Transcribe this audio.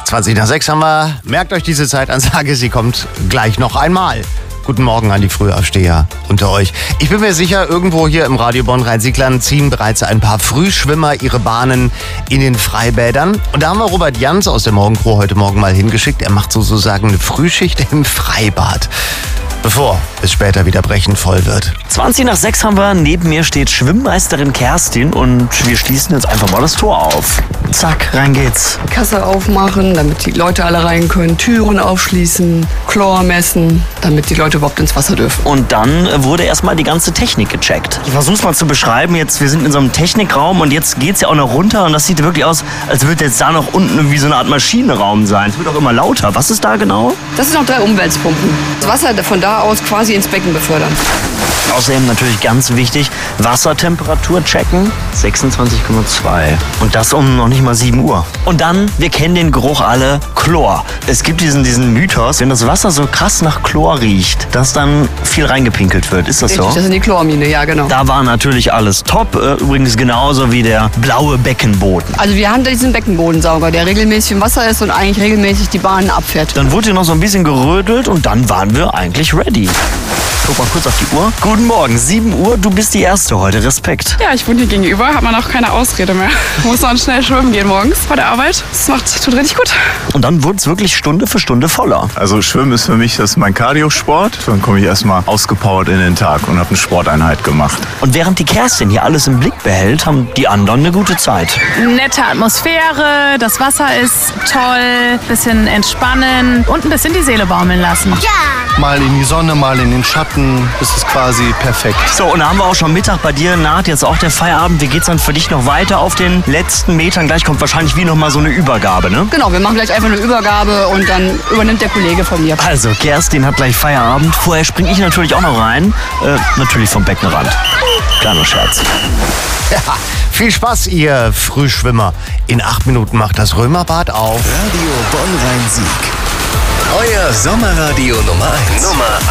20 nach 6 haben wir. Merkt euch diese Zeitansage, sie kommt gleich noch einmal. Guten Morgen an die Frühaufsteher unter euch. Ich bin mir sicher, irgendwo hier im Radio Bonn-Rhein-Sieg-Land ziehen bereits ein paar Frühschwimmer ihre Bahnen in den Freibädern. Und da haben wir Robert Jans aus der Morgencrew heute Morgen mal hingeschickt. Er macht sozusagen eine Frühschicht im Freibad, bevor es später wieder brechend voll wird. 20 nach 6 haben wir. Neben mir steht Schwimmmeisterin Kerstin und wir schließen jetzt einfach mal das Tor auf. Zack, rein geht's. Kasse aufmachen, damit die Leute alle rein können. Türen aufschließen, Chlor messen, damit die Leute überhaupt ins Wasser dürfen. Und dann wurde erstmal die ganze Technik gecheckt. Ich versuch's mal zu beschreiben. Jetzt, wir sind in so einem Technikraum und jetzt geht's ja auch noch runter und das sieht wirklich aus, als würde jetzt da noch unten irgendwie so eine Art Maschinenraum sein. Es wird auch immer lauter. Was ist da genau? Das sind noch 3 Umwälzpumpen. Das Wasser von da aus quasi ins Becken befördern. Außerdem natürlich ganz wichtig, Wassertemperatur checken, 26,2. Und das um noch nicht mal 7 Uhr. Und dann, wir kennen den Geruch alle, Chlor. Es gibt diesen Mythos, wenn das Wasser so krass nach Chlor riecht, dass dann viel reingepinkelt wird. Ist das Richtig, so? das sind die Chlormine, ja genau. Da war natürlich alles top, übrigens genauso wie der blaue Beckenboden. Also wir haben diesen Beckenbodensauger, der regelmäßig im Wasser ist und eigentlich regelmäßig die Bahnen abfährt. Dann wurde hier noch so ein bisschen gerödelt und dann waren wir eigentlich ready. Guck mal kurz auf die Uhr. Guten Morgen, 7 Uhr, du bist die Erste heute. Respekt. Ja, ich wohne hier gegenüber, hat man auch keine Ausrede mehr. Muss dann schnell schwimmen gehen morgens vor der Arbeit. Das tut richtig gut. Und dann wurde es wirklich Stunde für Stunde voller. Also Schwimmen ist für mich, das ist mein Cardio-Sport. Dann komme ich erstmal ausgepowert in den Tag und habe eine Sporteinheit gemacht. Und während die Kerstin hier alles im Blick behält, haben die anderen eine gute Zeit. Nette Atmosphäre, das Wasser ist toll, bisschen entspannen und ein bisschen die Seele baumeln lassen. Mal in die Sonne, mal in den Schatten, das ist quasi perfekt. So, und da haben wir auch schon Mittag bei dir, naht jetzt auch der Feierabend. Wie geht's dann für dich noch weiter auf den letzten Metern? Gleich kommt wahrscheinlich wie nochmal so eine Übergabe, ne? Genau, wir machen gleich einfach eine Übergabe und dann übernimmt der Kollege von mir. Also, Kerstin hat gleich Feierabend. Vorher springe ich natürlich auch noch rein. Natürlich vom Beckenrand. Kleiner Scherz. Ja, viel Spaß, ihr Frühschwimmer. In 8 Minuten macht das Römerbad auf. Radio Bonn-Rhein-Sieg. Euer Sommerradio Nummer 1.